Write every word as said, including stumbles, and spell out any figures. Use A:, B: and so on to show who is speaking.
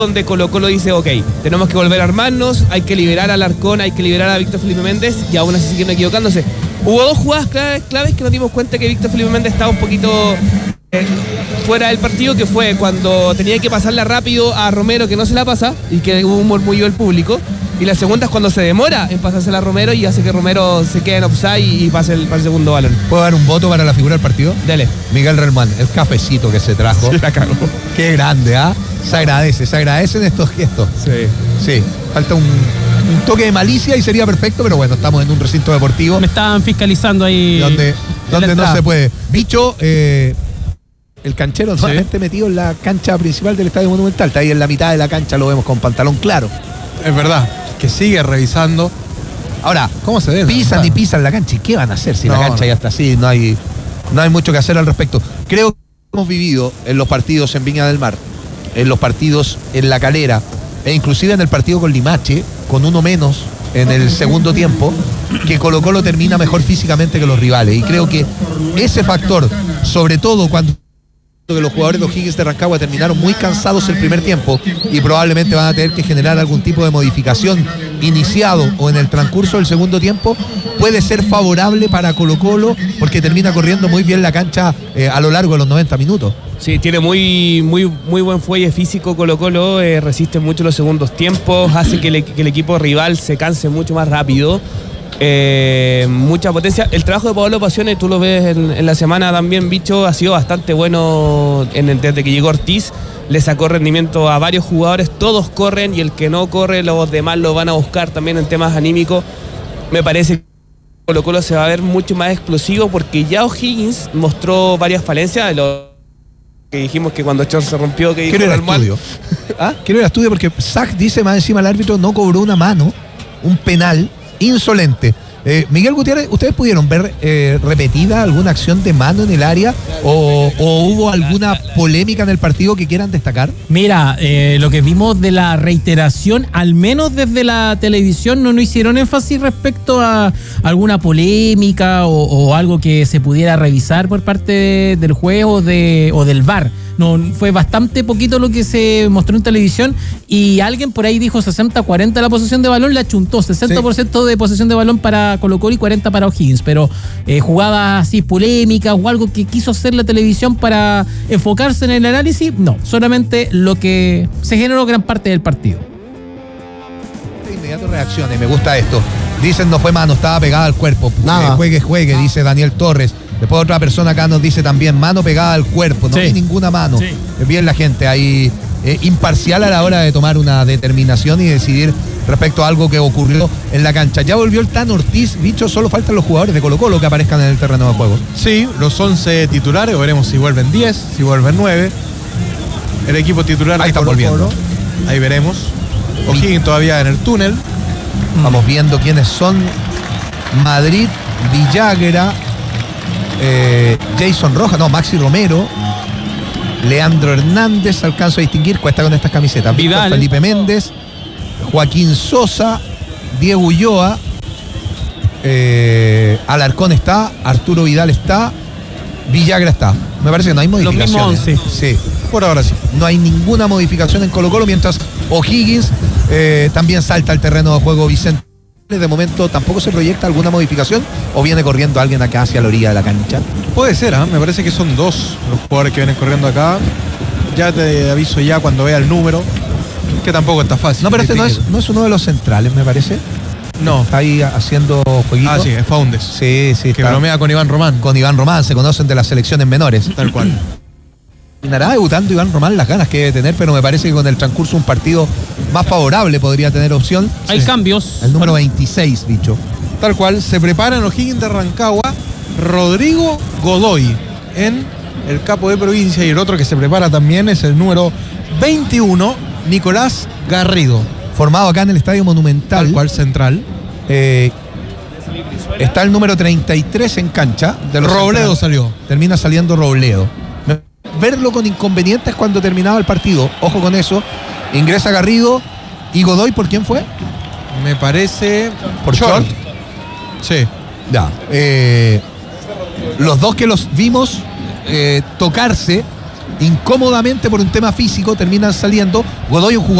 A: donde Colo Colo dice, ok, tenemos que volver a armarnos, hay que liberar a Alarcón, hay que liberar a Víctor Felipe Méndez, y aún así siguieron equivocándose. Hubo dos jugadas claves, claves que nos dimos cuenta que Víctor Felipe Méndez estaba un poquito eh, fuera del partido, que fue cuando tenía que pasarla rápido a Romero, que no se la pasa, y que hubo un murmullo del público. Y la segunda es cuando se demora en pasársela a Romero y hace que Romero se quede en offside y pase el, pase el segundo balón.
B: ¿Puedo dar un voto para la figura del partido?
A: Dale.
B: Miguel Relmán, el cafecito que se trajo.
A: Se la cagó.
B: Qué grande, ¿ah? ¿eh? Se agradece, se agradecen estos gestos.
A: Sí.
B: Sí, falta un, un toque de malicia y sería perfecto, pero bueno, estamos en un recinto deportivo.
C: Me estaban fiscalizando ahí.
B: Donde, donde no se puede. Bicho, eh, el canchero totalmente sí. metido en la cancha principal del Estadio Monumental. Está ahí en la mitad de la cancha, lo vemos con pantalón claro.
D: Es verdad, que sigue revisando.
B: Ahora,
D: ¿cómo se ve?
B: Pisan y pisan la cancha. ¿Y qué van a hacer si no, la cancha no. ya está así? No hay, no hay mucho que hacer al respecto. Creo que hemos vivido en los partidos en Viña del Mar, en los partidos en La Calera, e inclusive en el partido con Limache, con uno menos en el segundo tiempo, que Colo Colo termina mejor físicamente que los rivales. Y creo que ese factor, sobre todo cuando que los jugadores de O'Higgins de Rancagua terminaron muy cansados el primer tiempo y probablemente van a tener que generar algún tipo de modificación iniciado o en el transcurso del segundo tiempo, puede ser favorable para Colo Colo porque termina corriendo muy bien la cancha eh, a lo largo de los noventa minutos.
A: Sí, tiene muy, muy, muy buen fuelle físico Colo Colo, eh, resiste mucho los segundos tiempos, hace que, le, que el equipo rival se canse mucho más rápido. Eh, mucha potencia. El trabajo de Pablo Pasiones, tú lo ves en, en la semana también, Bicho, ha sido bastante bueno en el, desde que llegó Ortiz. Le sacó rendimiento a varios jugadores, todos corren y el que no corre, los demás lo van a buscar también en temas anímicos. Me parece que Colo Colo se va a ver mucho más explosivo porque ya O'Higgins mostró varias falencias de lo que dijimos que cuando Chor se rompió, que
B: quiero ir al estudio. ¿Ah? Quiero ir al estudio porque Zach dice más encima el árbitro no cobró una mano, un penal insolente. Eh, Miguel Gutiérrez, ¿ustedes pudieron ver eh, repetida alguna acción de mano en el área o, o hubo alguna polémica en el partido que quieran destacar?
C: Mira, eh, lo que vimos de la reiteración, al menos desde la televisión, no nos hicieron énfasis respecto a alguna polémica o, o algo que se pudiera revisar por parte de, del juez o, de, o del V A R. No, fue bastante poquito lo que se mostró en televisión y alguien por ahí dijo sesenta cuarenta la posesión de balón, le achuntó sesenta por ciento sí. de posesión de balón para Colo Colo y cuarenta para O'Higgins, pero eh, jugadas así polémicas o algo que quiso hacer la televisión para enfocarse en el análisis, no, solamente lo que se generó gran parte del partido.
B: De inmediato reacciona y me gusta esto. Dicen no fue mano, estaba pegada al cuerpo. Nada. Juegue, juegue, dice Daniel Torres. Después otra persona acá nos dice también mano pegada al cuerpo, no sí. hay ninguna mano. Sí. Bien la gente ahí eh, imparcial a la hora de tomar una determinación y decidir respecto a algo que ocurrió en la cancha. Ya volvió el Tan Ortiz, Bicho, solo faltan los jugadores de Colo Colo que aparezcan en el terreno de juego.
D: Sí, los once titulares, veremos si vuelven diez, si vuelven nueve. El equipo titular
B: ahí de Colo Colo,
D: ahí veremos. O'Higgins todavía en el túnel.
B: Vamos viendo quiénes son. Madrid, Villagra, Eh, Jason Rojas, no, Maxi Romero, Leandro Hernández, alcanzo a distinguir, cuesta con estas camisetas. Víctor Felipe Méndez, Joaquín Sosa, Diego Ulloa, eh, Alarcón está, Arturo Vidal está, Villagra está. Me parece que no hay modificaciones.
C: Los mismos once.
B: Sí, por ahora sí. No hay ninguna modificación en Colo Colo, mientras O'Higgins eh, también salta al terreno de juego Vicente. De momento tampoco se proyecta alguna modificación o viene corriendo alguien acá hacia la orilla de la cancha.
D: Puede ser, ¿eh? Me parece que son dos los jugadores que vienen corriendo acá. Ya te aviso ya cuando vea el número, que tampoco está fácil.
B: No, pero este no es, no es uno de los centrales, me parece.
D: No.
B: Está ahí haciendo jueguitos.
D: Ah, sí, es Faundes.
B: Sí, sí.
D: Que bromea con Iván Román.
B: Con Iván Román, se conocen de las selecciones menores.
D: Tal cual.
B: Terminará debutando Iván Román, las ganas que debe tener, pero me parece que con el transcurso un partido más favorable podría tener opción.
C: Hay sí. cambios.
B: El número veintiséis, Bicho.
D: Tal cual, se prepara en O'Higgins de Rancagua Rodrigo Godoy en el capo de provincia, y el otro que se prepara también es el número veintiuno, Nicolás Garrido.
B: Formado acá en el Estadio Monumental.
D: Tal cual, central.
B: Eh, está el número treinta y tres en cancha. De los
D: Robledo
B: centrales.
D: salió.
B: Termina saliendo Robledo. Verlo con inconvenientes cuando terminaba el partido. Ojo con eso. Ingresa Garrido. ¿Y Godoy por quién fue?
D: Me parece...
B: ¿Por Short?
D: Sí.
B: Ya. Eh, los dos que los vimos eh, tocarse incómodamente por un tema físico terminan saliendo. Godoy, un jugador